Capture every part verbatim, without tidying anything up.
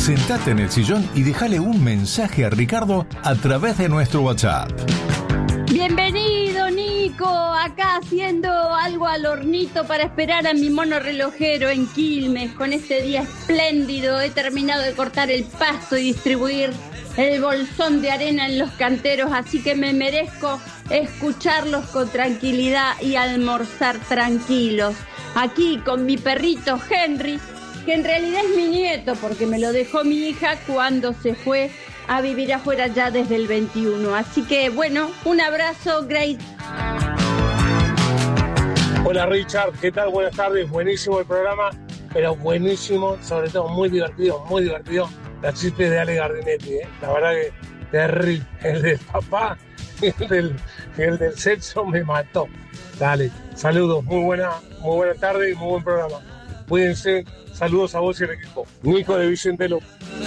Sentate en el sillón y déjale un mensaje a Ricardo a través de nuestro WhatsApp. Bienvenido, Nico, acá haciendo algo al hornito para esperar a mi mono relojero en Quilmes. Con este día espléndido he terminado de cortar el pasto y distribuir el bolsón de arena en los canteros, así que me merezco escucharlos con tranquilidad y almorzar tranquilos. Aquí con mi perrito Henry, que en realidad es mi nieto porque me lo dejó mi hija cuando se fue a vivir afuera ya desde el veintiuno. Así que bueno, un abrazo, Grace. Hola Richard, ¿qué tal? Buenas tardes, buenísimo el programa, pero buenísimo, sobre todo muy divertido, muy divertido. La chiste de Ale Gardinetti, ¿eh? La verdad que terrible. El del papá y el del, el del sexo me mató. Dale, saludos, muy buena, muy buena tarde y muy buen programa. Cuídense, saludos a vos y al equipo. Nico de Vicente López.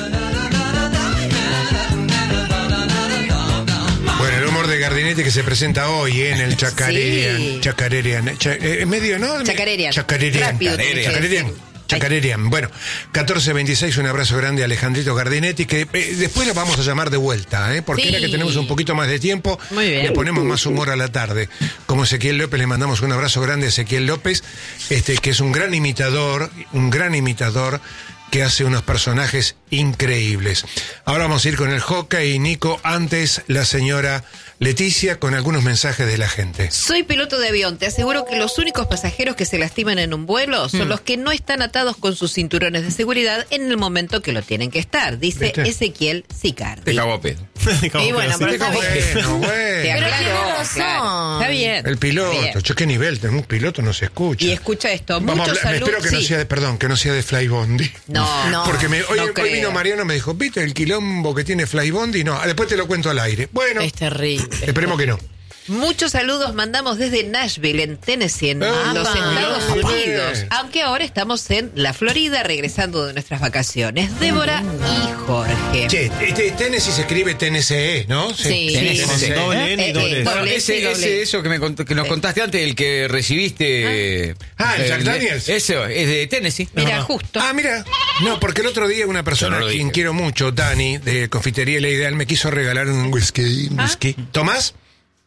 Bueno, el humor de Gardinetti que se presenta hoy ¿eh? en el Chacarerian. Sí. Chacarerian. Cha, eh, medio, ¿no? Chacarerian. Chacarerian. Rápido, Chacarerian. Chacarerian. Bueno, catorce veintiséis, un abrazo grande a Alejandrito Gardinetti, que eh, después lo vamos a llamar de vuelta, ¿eh? porque sí. Ahora que tenemos un poquito más de tiempo, le ponemos más humor a la tarde. Como Ezequiel López, le mandamos un abrazo grande a Ezequiel López, este, que es un gran imitador, un gran imitador, que hace unos personajes increíbles. Ahora vamos a ir con el hockey, Nico, antes la señora Leticia con algunos mensajes de la gente. Soy piloto de avión, te aseguro que los únicos pasajeros que se lastiman en un vuelo son mm. los que no están atados con sus cinturones de seguridad en el momento que lo tienen que estar, dice ¿Viste? Ezequiel Sicardi. Te cago a pedo. Y bueno, pero está bien. Bueno, bueno. Pero claro, claro. Está bien. El piloto, bien. Che, qué nivel, tenemos un piloto, no se escucha. Y escucha esto, Vamos mucho a hablar, salud. Espero que sí. no sea de, perdón, que no sea de Flybondi. No, no. Porque me, hoy, no hoy vino Mariano, me dijo, ¿viste el quilombo que tiene Flybondi? No, después te lo cuento al aire. Bueno. Es terrible. Esperemos que no. Muchos saludos mandamos desde Nashville, en Tennessee, en ah, los Estados ah, Unidos. Ah, aunque ahora estamos en la Florida, regresando de nuestras vacaciones. Débora y Jorge. Che, este Tennessee se escribe T N C E, ¿no? Sí, sí. Tennessee. Doble N y doble S. Bueno, ese, ese, eso que, me, que nos contaste antes, el que recibiste... Ah, el Jack el, Daniels. Eso, es de Tennessee. Mira, no, no. justo. Ah, mira. No, porque el otro día una persona no a quien dije. quiero mucho, Dani, de Confitería La Ideal, me quiso regalar un whisky. Un whisky. ¿Ah? ¿Tomás?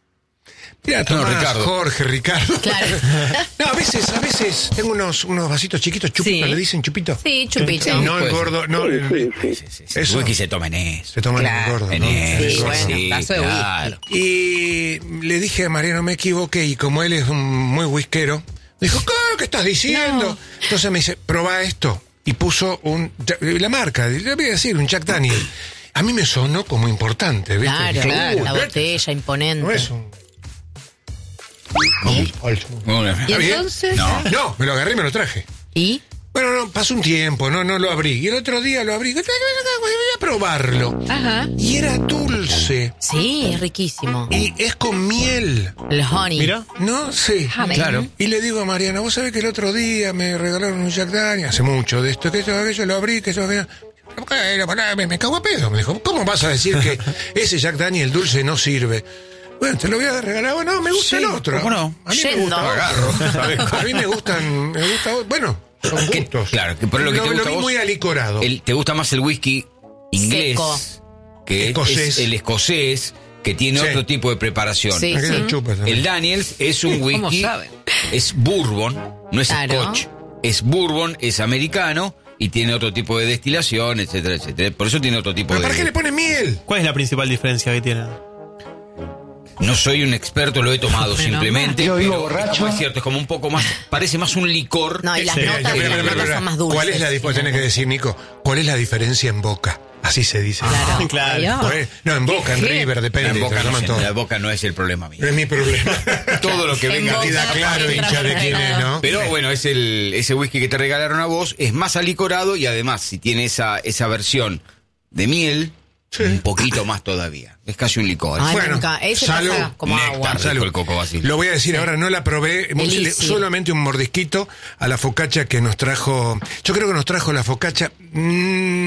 Mira, Tomás, no, Ricardo. Jorge, Ricardo. Claro. No, a veces, a veces tengo unos, unos vasitos chiquitos, chupito, Sí. ¿le dicen chupito? Sí, chupito. Sí, no el gordo, no. Sí, sí, Sí, sí, sí. Eso. El whisky se toma en eso. Se toma Claro, el gordo, en ¿no? eso, Sí, El gordo. bueno, sí, vaso de claro. Y le dije a Mariano, me equivoqué, y como él es un muy whiskero, me dijo, ¿qué, ¿qué estás diciendo? No. Entonces me dice, probá esto. Y puso un, la marca, le voy a decir, un Jack Daniel. A mí me sonó como importante, ¿viste? Claro, Dije, claro, "Uy, la ¿ves? botella imponente. No es un... ¿Y? Bueno, ¿Y ¿Está bien? entonces? No. No, me lo agarré y me lo traje. ¿Y? Bueno, no, pasó un tiempo, no, no lo abrí. Y el otro día lo abrí, voy a probarlo. Ajá. Y era dulce. Sí, es riquísimo. Y es con miel. El honey. Mira. ¿No? Sí. Honey. Claro. Y le digo a Mariana, vos sabés que el otro día me regalaron un Jack Daniels, hace mucho de esto, que esto, aquello, lo abrí, que eso, aquello. Me, me cago a pedo. Me dijo, ¿cómo vas a decir que ese Jack Daniels dulce no sirve? Bueno, te lo voy a regalar. Bueno, no, me gusta Sí, el otro. ¿cómo no? A mí Yendo. me gusta. Agarro, ¿sabes? A mí me gustan, me gusta, bueno, son Que- gustos. claro, que por lo que te lo, gusta lo vi a vos, muy alicorado. el- te gusta más el whisky inglés Seco. que Escocés. es el escocés, que tiene Sí. otro tipo de preparación. Sí. Aquello chupa también. El Daniels es un ¿Cómo whisky, saben? es bourbon, no es Claro. scotch, es bourbon, es americano y tiene otro tipo de destilación, etcétera, etcétera. Por eso tiene otro tipo ¿Pero de... para qué le pone miel? ¿Cuál es la principal diferencia que tienen? No soy un experto, lo he tomado simplemente. Yo vivo pero borracho. Es cierto, es como un poco más, parece más un licor. No, y las Sí, notas, ya, pero, las pero, notas pero, son más dulces. ¿Cuál es la diferencia? Tenés que decir, Nico, ¿cuál es la diferencia en boca? Así se dice. Claro. Claro. ¿Cuál es? No, en boca, en River, depende. En boca, se no, llaman es- todos. la boca no es el problema mío. No es mi problema. Todo lo que En venga boca. Queda claro, hincha de quién es, ¿no? Pero bueno, es el ese whisky que te regalaron a vos, es más alicorado y además, si tiene esa, esa versión de miel, Sí. un poquito más todavía. Es casi un licor. Ay, Bueno, nunca. Ese salud. pasa como Néctar. agua. Rico Salud. el coco Basil. Lo voy a decir ahora, no la probé, Delicia. solamente un mordisquito a la focaccia que nos trajo. Yo creo que nos trajo la focaccia. Mmm,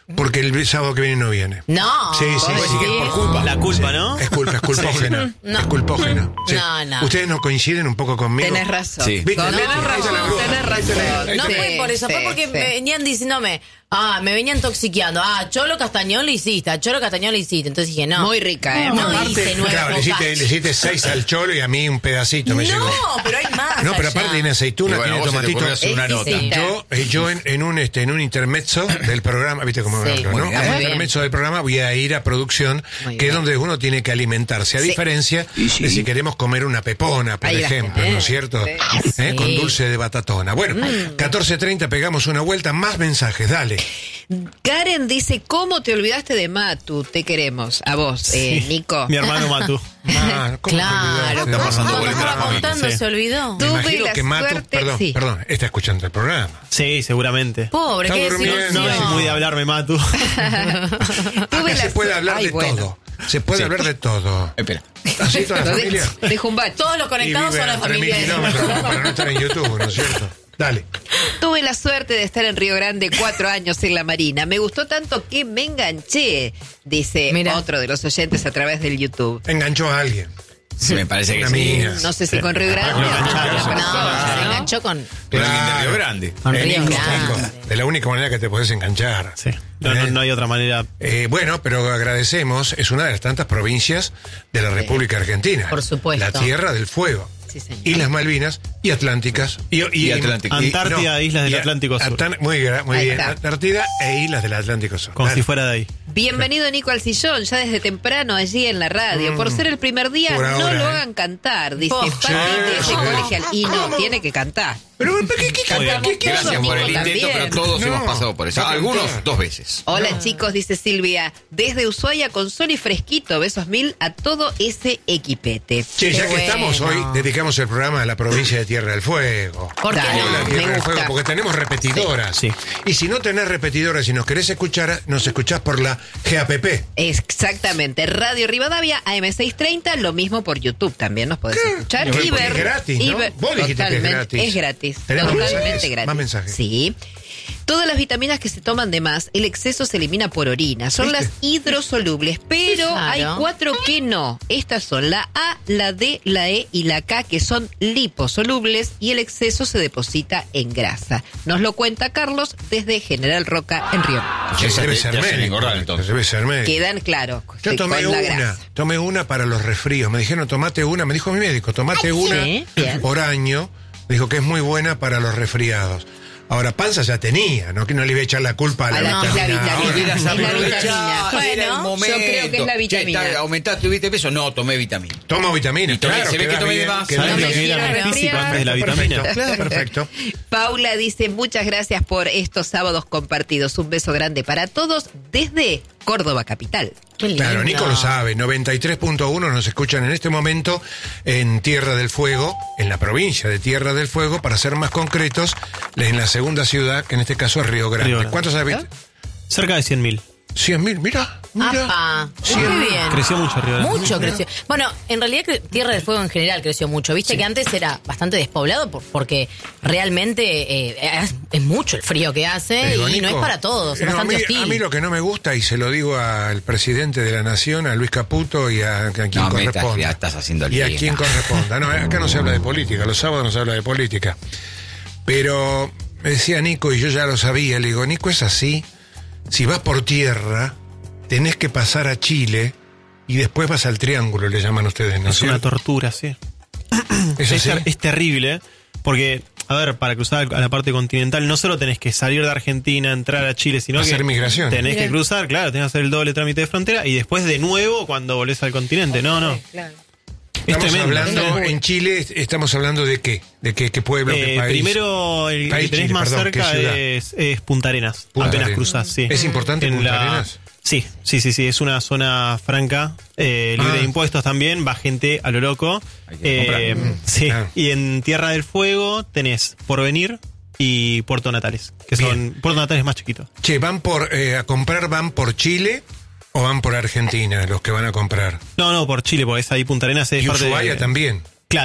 Porque el sábado que viene no viene. No. Sí, sí, sí. que es por culpa. La culpa, ¿no? Es culpa, es culpógena. No. Es culpógena. Sí. No, no. ¿Ustedes no coinciden un poco conmigo? Tenés razón. Sí. ¿Viste? Tenés Ahí está la razón, bruja. tenés razón. No Sí, fue por eso, sí, fue porque sí. me venían diciéndome, ah, me venían toxiqueando, ah, Cholo Castañón le hiciste, a Cholo Castañón le hiciste. Entonces dije, no. Muy rica, ¿eh? No, Muy hice rica. nueve Claro, le hiciste, focaccias. le hiciste seis al cholo y a mí un pedacito me No, llegó. pero hay más. No, pero allá. aparte tiene aceituna, Y bueno, tiene vos se te tomatito. ocurrió hacer una nota. Exquisita. Yo, eh, yo en, en un este en un intermezzo del programa, viste cómo Sí. hablo, Muy ¿no? bien, En muy un bien. intermezzo del programa voy a ir a producción, Muy que es bien. donde uno tiene que alimentarse. A Sí. diferencia Y sí. de si queremos comer una pepona, por Ahí la ejemplo, gente. ¿no es cierto? Sí. ¿Eh? Con Sí. dulce de batatona. Bueno, catorce treinta pegamos una vuelta, más mensajes, dale. Karen dice, ¿cómo te olvidaste de Matu? Te queremos. A vos, eh, Sí. Nico. Mi hermano Matu. Ah, ¿cómo te Claro, olvidaste? Está pasando ¿cómo por estaba esta familia? contando? Sí. Se olvidó. Me Tuve imagino la que Mato, suerte- perdón, sí. perdón, está escuchando el programa. Sí, seguramente. Pobre, Está qué durmiendo. desilusión. No es muy de hablarme, Matu. Tuve Acá se la puede su- hablar Ay, de bueno. todo. Se puede Sí. hablar de todo. Espera. Así toda la Lo de- familia. Dejo un bache. Todos los Y conectados vive son la a tres mil familia de kilómetros como para no estar en YouTube, ¿no es cierto? Dale. Tuve la suerte de estar en Río Grande cuatro años en la Marina. Me gustó tanto que me enganché, dice Mira. otro de los oyentes a través del YouTube. Enganchó a alguien. Sí, me parece que Una sí. amiga. No sé si con Río Grande. Lo engancharon. No, No, se ¿no? enganchó con... Pero alguien de Claro. Río Grande. Con Eh, Río Nico, Grande. Nico, de la única manera que te podés enganchar. Sí. No, no, no hay otra manera. Eh, bueno, pero agradecemos, es una de las tantas provincias de la República Argentina. Por supuesto. La Tierra del Fuego. Sí, señor. Islas Malvinas y Atlánticas. Y, Y Atlántico. Antártida, islas del y- Atlántico Sur. Antar- muy gra- muy Ahí bien. está. Antártida e Islas del Atlántico Sur. Como Dale. si fuera de ahí. Bienvenido Nico al sillón, ya desde temprano allí en la radio. Por ser el primer día, Por no ahora, lo ¿eh? hagan cantar, dice Oh, Pati sí, desde sí. colegial. Y no, tiene que cantar. Pero, pero, ¿qué, qué, Muy bien. qué- qué- Gracias Nico por el intento, también. pero todos No. hemos pasado por eso. No, Algunos no. dos veces. Hola chicos, dice Silvia, desde Ushuaia con sol y fresquito, besos mil a todo ese equipete. Che, ya Qué que estamos hoy, bueno. dedicamos el programa a la provincia de Tierra del Fuego. ¿Por qué Dale, no? La me Tierra del gusta. Fuego, porque tenemos repetidoras. Sí. Y si no tenés repetidoras y nos querés escuchar, nos escuchás por la G A P P. Exactamente, Radio Rivadavia, A M seiscientos treinta, lo mismo por YouTube también nos podés escuchar Porque y es ver. gratis, y ¿no? ver- Vos dijiste que es totalmente, gratis. Es gratis, ¿Tenemos totalmente mensajes? gratis. Más mensajes. Sí. Todas las vitaminas que se toman de más, el exceso se elimina por orina. Son ¿Viste? las hidrosolubles, pero Claro. hay cuatro que no. Estas son la A, la D, la E y la K, que son liposolubles y el exceso se deposita en grasa. Nos lo cuenta Carlos desde General Roca en Río. Che, Esa debe te- ser te hacen médico. engordar, entonces. Debe ser médico. Quedan claros. Yo tomé con la una, grasa. tomé una para los resfríos. Me dijeron, tomate una, me dijo mi médico, tomate Ay, una sí, bien. por año. Me dijo que es muy buena para los resfriados. Ahora, panza ya tenía, ¿no? Que no le iba a echar la culpa a A la, la- es la vitamina. vitamina. Ahora, Hubieras Es la aprovechado, vitamina. era el Bueno, momento. yo creo que es la vitamina. Che, está- ¿aumentaste, tuviste peso? No, tomé vitamina. Tomo vitamina, Y tomé- claro. se ve que queda tomé bien, más. queda ¿Sabes me lo que bien. era quiero mi físico resfriar. antes de la vitamina? Perfecto, perfecto. Paula dice, muchas gracias por estos sábados compartidos. Un beso grande para todos desde Córdoba Capital. Qué lindo. Claro, Nico lo sabe. noventa y tres punto uno nos escuchan en este momento en Tierra del Fuego, en la provincia de Tierra del Fuego, para ser más concretos, en la segunda ciudad, que en este caso es Río Grande. Río Grande. ¿Cuántos habita? Cerca de cien mil. cien mil, mira, mira. Apa, Cien muy mil. bien. Creció mucho Río Grande. Mucho creció. Bueno, en realidad cre- Tierra del Fuego en general creció mucho. Viste que antes era bastante despoblado por- porque realmente eh, es, es mucho el frío que hace Te digo, y no Nico, es para todos, es no, bastante a, mí, hostil. a mí lo que no me gusta, y se lo digo al presidente de la Nación, a Luis Caputo, y a, a quien No, me estás- corresponda. ya estás haciendo el y a día. quien corresponda. No, acá no se habla de política, los sábados no se habla de política. Pero me decía Nico, y yo ya lo sabía, le digo, Nico, es así. Si vas por tierra, tenés que pasar a Chile y después vas al Triángulo, le llaman ustedes, ¿no? Es una cierto? tortura, sí. ¿Es Es, así? ter- es terrible, porque, a ver, para cruzar a la parte continental, no solo tenés que salir de Argentina, entrar a Chile, sino Hacer que migración. tenés Mirá. que cruzar, claro, tenés que hacer el doble trámite de frontera y después de nuevo cuando volvés al continente. No, no. Es Estamos tremendo. hablando, en Chile, estamos hablando de qué, de qué, qué pueblo, qué Eh, país. primero, el País que tenés Chile, más perdón, ¿qué cerca ciudad? es, es Punta Arenas. Punta apenas Arenas. cruzás, sí. ¿Es importante En Punta la- Arenas? Sí, sí, sí, sí. Es una zona franca, eh, libre Ah. de impuestos también. Va gente a lo loco. Hay que Eh, comprar. sí. Claro. Y en Tierra del Fuego tenés Porvenir y Puerto Natales, que son. Puerto Natales es más chiquito. Che, ¿van por, eh, a comprar, van por Chile o van por Argentina los que van a comprar? No, no, por Chile, porque es ahí Punta Arenas es Y parte de- Ushuaia también. Claro.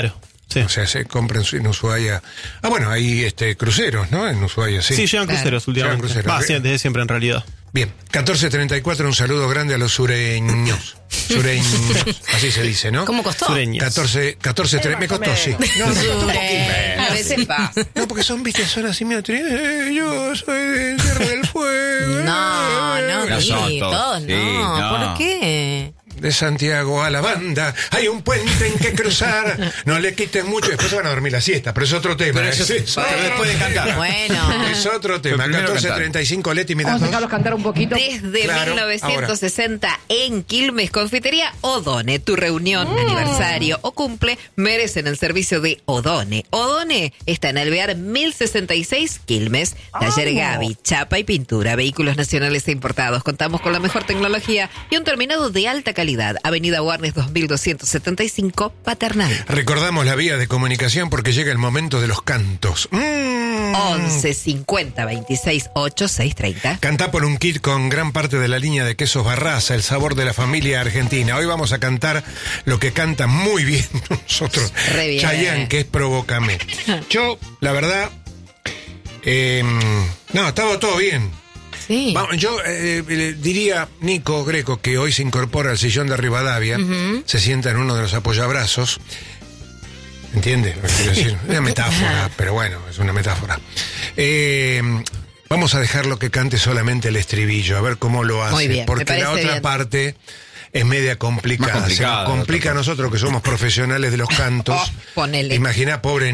Sí. O sea, se compra en, en Ushuaia. Ah, bueno, hay este, cruceros, ¿no? En Ushuaia, sí. Sí, llegan cruceros Llegan últimamente. cruceros. Va, sí, desde siempre en realidad. Bien, catorce treinta y cuatro, un saludo grande a los sureños. Sureños, así se dice, ¿no? ¿Cómo costó? Sureños. catorce, catorce, tres, me costó, sí. No, me costó un poquito. A veces pasa. No, porque son, viste, son así, mira, eh, yo soy de Tierra del Fuego. No, no, No sí, son todos. todos Sí, no. no. ¿Por qué? De Santiago a la banda, hay un puente en que cruzar, no le quites mucho, después se van a dormir la siesta, pero es otro tema. Pero ¿eh? eso sí, pero después de cantar. Bueno. Es otro tema. Pero primero catorce cantar. treinta y cinco, Leti, me das Vamos a dos. dejarlos cantar un poquito. Desde Claro, mil novecientos sesenta en Quilmes, Confitería Odone. Tu reunión, aniversario o cumple merecen el servicio de Odone. Odone está en Alvear mil sesenta y seis, Quilmes. Taller Gavi, chapa y pintura, vehículos nacionales e importados. Contamos con la mejor tecnología y un terminado de alta calidad. Avenida Warnes dos mil doscientos setenta y cinco, Paternal. Recordamos la vía de comunicación porque llega el momento de los cantos. Mm. once cincuenta veintiséis ocho seis treinta. Cantá por un kit con gran parte de la línea de quesos Barraza, el sabor de la familia argentina. Hoy vamos a cantar lo que canta muy bien nosotros. Re bien. Chayanne, que es Provócame. Yo, la verdad, eh, no, estaba todo bien. Sí. Vamos, yo eh, le diría, Nico Greco, que hoy se incorpora al sillón de Rivadavia, uh-huh. se sienta en uno de los apoyabrazos. ¿Entiende? Quiero decir, es una metáfora, pero bueno, es una metáfora. Eh, vamos a dejarlo que cante solamente el estribillo, a ver cómo lo hace. Muy bien, porque me la otra bien. parte es media complicada. Más complicada, Se nos complica a nosotros que somos profesionales de los cantos. Oh, ponele. Imagina, pobre